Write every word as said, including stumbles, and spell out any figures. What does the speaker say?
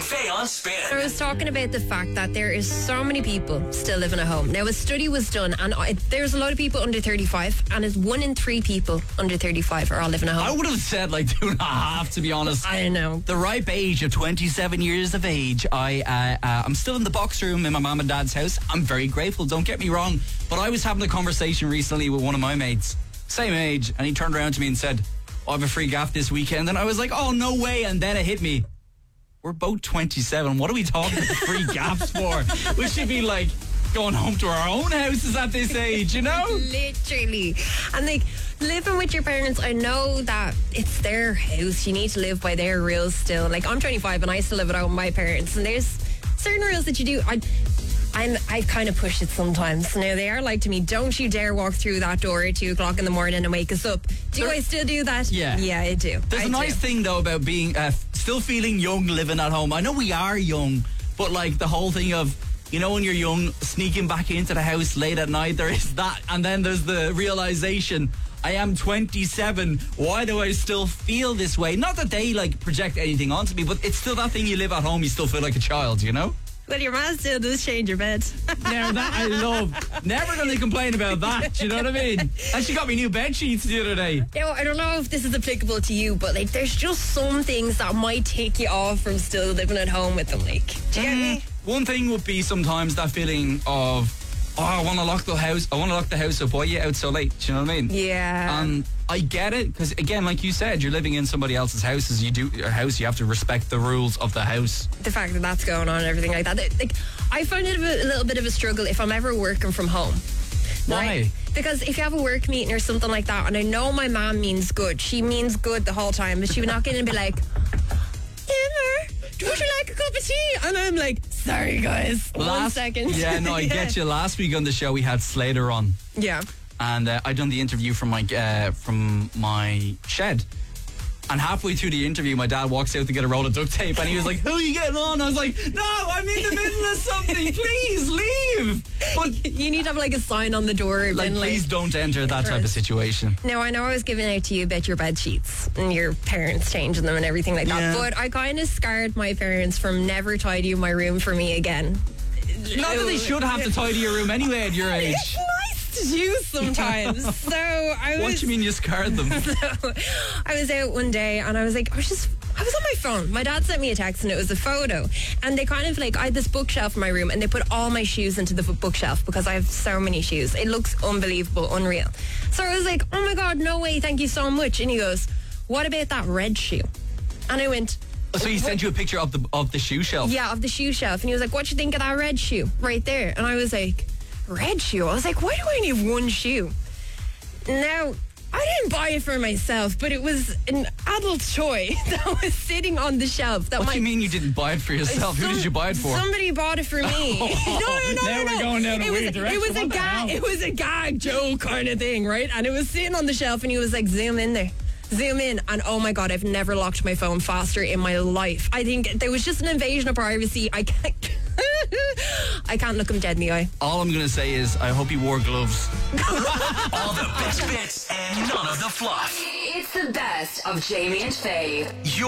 Faye on Spin. I was talking about the fact that there is so many people still living at home. Now, a study was done, and I, there's a lot of people under thirty-five, and it's one in three people under thirty-five are all living at home. I would have said like two and a half, to be honest. I don't know. The ripe age of twenty-seven years of age. I, uh, uh, I'm still in the box room in my mum and dad's house. I'm very grateful, don't get me wrong. But I was having a conversation recently with one of my mates, same age, and he turned around to me and said, oh, I have a free gaff this weekend. And I was like, oh, no way. And then it hit me. We're both twenty-seven. What are we talking about free gaffs for? We should be like going home to our own houses at this age, you know? Literally. And like, living with your parents, I know that it's their house. You need to live by their rules still. Like, I'm twenty-five and I still live at home with my parents. And there's certain rules that you do. I, I'm, I kind of push it sometimes. Now, they are like to me, don't you dare walk through that door at two o'clock in the morning and wake us up. Do there, I still do that? Yeah. Yeah, I do. There's I a nice do. thing, though, about being, uh, still feeling young living at home. I know we are young, but like the whole thing of, you know, when you're young, sneaking back into the house late at night, there is that. And then there's the realization, I am twenty-seven. Why do I still feel this way? Not that they like project anything onto me, but it's still that thing. You live at home, you still feel like a child, you know? Well, your man still does change your bed. Now that I love. Never going to complain about that. You know what I mean? And she got me new bed sheets the other day. Now, I don't know if this is applicable to you, but like, there's just some things that might take you off from still living at home with them. Like, do you get me? One thing would be sometimes that feeling of, oh, I want to lock the house. I want to lock the house up. Why are you out so late? Do you know what I mean? Yeah. And I get it because, again, like you said, you're living in somebody else's house. As you do your house, you have to respect the rules of the house. The fact that that's going on and everything like that. Like, I find it a, bit, a little bit of a struggle if I'm ever working from home. Why? Right? Because if you have a work meeting or something like that, and I know my mom means good, she means good the whole time, but she would knock in and be like, Emma, would you like a cup of tea? And I'm like, sorry guys, last, one second. Yeah, no, I yeah. get you. Last week on the show we had Slater on. Yeah. And uh, I done the interview from my uh, from my shed. And halfway through the interview, my dad walks out to get a roll of duct tape, and he was like, "Who are you getting on?" I was like, "No, I'm in the middle of something. Please leave." But you need to have like a sign on the door. Like, please like, don't enter that type of situation. Now, I know I was giving out to you about your bed sheets and your parents changing them and everything like that, yeah. But I kind of scarred my parents from never tidying my room for me again. Not that they should have to tidy your room anyway at your age. It's nice to do sometimes. So I was. What do you mean you scarred them? So I was out one day and I was like, I was just. I was on my phone. My dad sent me a text and it was a photo. And they kind of like, I had this bookshelf in my room and they put all my shoes into the bookshelf because I have so many shoes. It looks unbelievable, unreal. So I was like, oh my God, no way, thank you so much. And he goes, what about that red shoe? And I went, so he sent you a picture of the of the shoe shelf? Yeah, of the shoe shelf. And he was like, what do you think of that red shoe right there? And I was like, red shoe? I was like, why do I need one shoe? Now, I didn't buy it for myself, but it was an adult toy that was sitting on the shelf. That what my, do you mean you didn't buy it for yourself? Some, Who did you buy it for? Somebody bought it for me. Oh, no, no, no, now no, no. we're going down a it weird was, direction. It was what a gag. It was a gag joke kind of thing, right? And it was sitting on the shelf, and he was like, "Zoom in there." Zoom in, and oh my God, I've never locked my phone faster in my life. I think there was just an invasion of privacy. I can't I can't look him dead in the eye. All I'm going to say is I hope he wore gloves. All the best bits and none of the fluff. It's the best of Jamie and Faye.